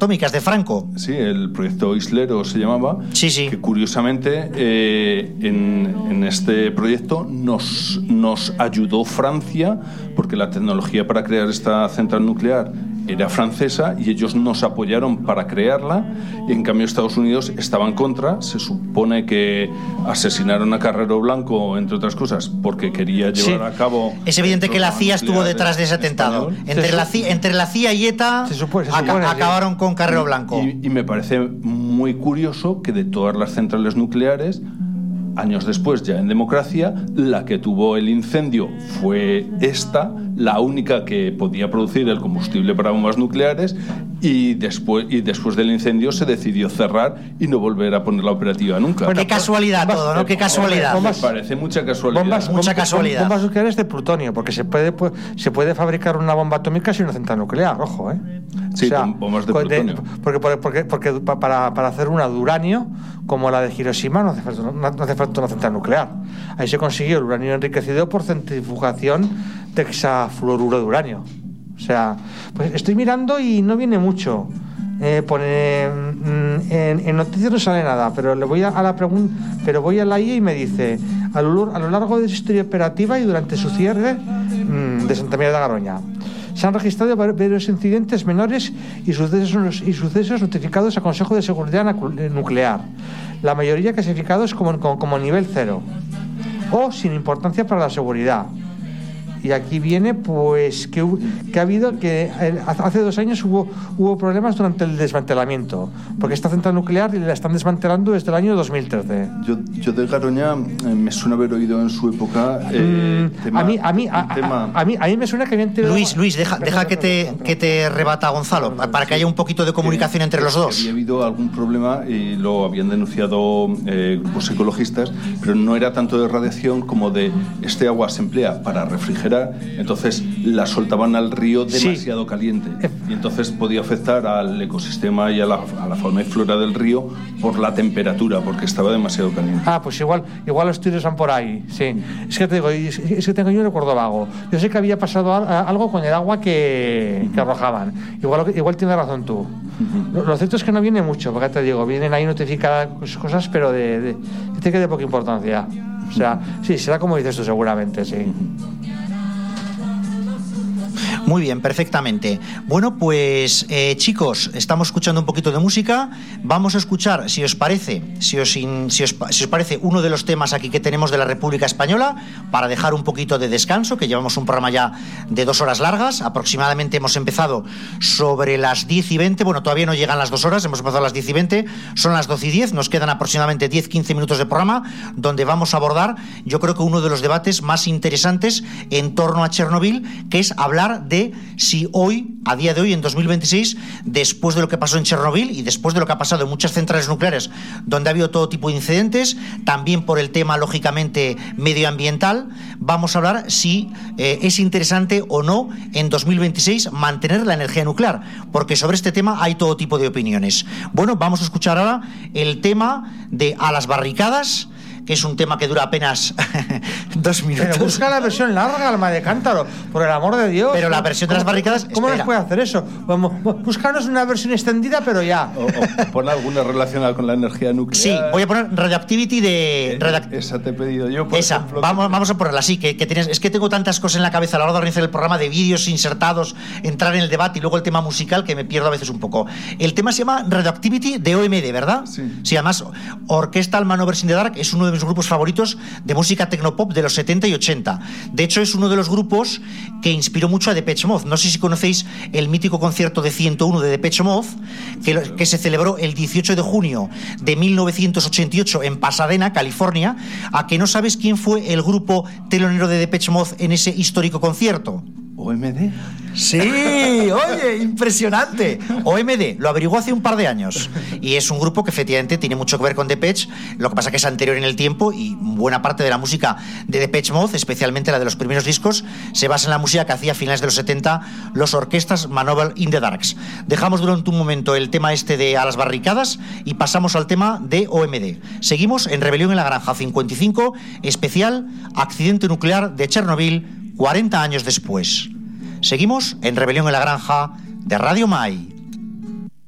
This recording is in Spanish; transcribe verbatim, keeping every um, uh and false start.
atómicas de Franco. Sí, el proyecto Islero se llamaba. Sí, sí. Que curiosamente eh, en, en este proyecto nos, nos ayudó Francia, porque la tecnología para crear esta central nuclear era francesa y ellos nos apoyaron para crearla, y en cambio Estados Unidos estaba en contra. Se supone que asesinaron a Carrero Blanco, entre otras cosas, porque quería llevar sí. a cabo... Es evidente que la C I A estuvo detrás de ese atentado. Entre la, C I A, entre la C I A y ETA se supone, se supone, aca- acabaron sí. con Carrero Blanco. Y, y me parece muy curioso que de todas las centrales nucleares, años después, ya en democracia, la que tuvo el incendio fue esta, la única que podía producir el combustible para bombas nucleares, y después, y después del incendio se decidió cerrar y no volver a ponerla operativa nunca. Bueno, qué casualidad bombas, todo, ¿no? Qué casualidad. Bombas, me parece mucha casualidad. Bombas, mucha bombas, casualidad. Bombas nucleares de plutonio, porque se puede, se puede fabricar una bomba atómica sin una central nuclear, ojo, ¿eh? Sí, o sea, bombas de plutonio. De, porque, porque, porque para, para hacer una de uranio, como la de Hiroshima, no hace falta, no, no hace falta una central nuclear. Ahí se consiguió el uranio enriquecido por centrifugación de hexafluoruro de uranio. O sea, pues estoy mirando y no viene mucho. Eh, pone en, en noticias no sale nada, pero le voy a, a la pregunta, pero voy a la I A y me dice a lo, a lo largo de su historia operativa y durante su cierre mmm, de Santa María de Garoña se han registrado varios incidentes menores y sucesos, y sucesos notificados al Consejo de Seguridad Nuclear, la mayoría clasificados como, como, como nivel cero o sin importancia para la seguridad. Y aquí viene pues que, que ha habido que hace dos años hubo, hubo problemas durante el desmantelamiento, porque esta central nuclear la están desmantelando desde el año dos mil trece. Yo, yo de Garoña eh, me suena haber oído en su época eh, mm, tema, a mí a mí a, tema... a, a mí a mí me suena que habían tenido... Luis Luis deja deja que te que te rebata Gonzalo para que haya un poquito de comunicación que, entre los dos. Había habido algún problema y lo habían denunciado eh, grupos ecologistas, pero no era tanto de radiación como de este agua se emplea para refrigerar. Entonces la soltaban al río demasiado sí. caliente y entonces podía afectar al ecosistema y a la, a la fauna y flora del río por la temperatura, porque estaba demasiado caliente. Ah, pues igual igual los tiros van por ahí, sí. Es que te digo, es que tengo yo un recuerdo vago. Yo sé que había pasado algo con el agua que, que arrojaban. Igual, igual tienes razón tú. Uh-huh. Lo, lo cierto es que no viene mucho, porque te digo, vienen ahí notificadas cosas, pero de, de, de, de poca importancia. O sea, sí, será como dices tú seguramente, sí. Muy bien, perfectamente. Bueno, pues eh, chicos, estamos escuchando un poquito de música. Vamos a escuchar, si os parece, si os, in, si, os, si os parece, uno de los temas aquí que tenemos de la República Española, para dejar un poquito de descanso, que llevamos un programa ya de dos horas largas. Aproximadamente hemos empezado sobre las diez y veinte. Bueno, todavía no llegan las dos horas, hemos empezado a las diez y veinte. Son las doce y diez, nos quedan aproximadamente diez a quince minutos de programa, donde vamos a abordar, yo creo que uno de los debates más interesantes en torno a Chernobyl, que es hablar de de si hoy, a día de hoy, en dos mil veintiséis, después de lo que pasó en Chernobyl y después de lo que ha pasado en muchas centrales nucleares donde ha habido todo tipo de incidentes, también por el tema, lógicamente, medioambiental, vamos a hablar si eh, es interesante o no en dos mil veintiséis mantener la energía nuclear, porque sobre este tema hay todo tipo de opiniones. Bueno, vamos a escuchar ahora el tema de A las barricadas, que es un tema que dura apenas dos minutos. Pero busca la versión larga, alma de cántaro, por el amor de Dios. Pero la versión de las barricadas... ¿Cómo nos puede hacer eso? Vamos, buscarnos una versión extendida, pero ya. O, o pon alguna relacionada con la energía nuclear. Sí, voy a poner Radioactivity de... Eh, Radact... Esa te he pedido yo, por Esa, ejemplo, vamos, que... vamos a ponerla así, que, que tienes, es que tengo tantas cosas en la cabeza a la hora de organizar el programa, de vídeos insertados, entrar en el debate y luego el tema musical, que me pierdo a veces un poco. El tema se llama Radioactivity de O M D, ¿verdad? Sí. Sí, además, Orchestral Maneuvers in the Dark es uno de mis grupos favoritos de música tecnopop de los setenta y ochenta. De hecho, es uno de los grupos que inspiró mucho a Depeche Mode. No sé si conocéis el mítico concierto de ciento uno de Depeche Mode, que, que se celebró el dieciocho de junio de mil novecientos ochenta y ocho en Pasadena, California. ¿A que no sabes quién fue el grupo telonero de Depeche Mode en ese histórico concierto? ¿O M D? Sí, oye, impresionante. O M D, lo averiguó hace un par de años. Y es un grupo que efectivamente tiene mucho que ver con Depeche, lo que pasa que es anterior en el tiempo y buena parte de la música de Depeche Mode, especialmente la de los primeros discos, se basa en la música que hacía a finales de los setenta los Orchestras Maneuvers in the Dark. Dejamos durante un momento el tema este de A las barricadas y pasamos al tema de O M D. Seguimos en Rebelión en la Granja cincuenta y cinco, especial Accidente Nuclear de Chernobyl, cuarenta años después. Seguimos en Rebelión en la Granja de Radio Mai.